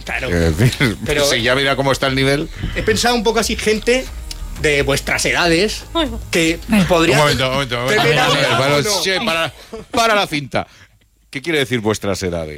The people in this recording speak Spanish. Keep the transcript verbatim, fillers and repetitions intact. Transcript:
Claro. Es decir, Pero- si ya mira cómo está el nivel. He pensado un poco así, gente de vuestras edades que podría... Un momento, un momento. un momento. Tener Vamos a ver, algo, para, ¿no? sí, para- para la cinta. ¿Qué quiere decir vuestras edades?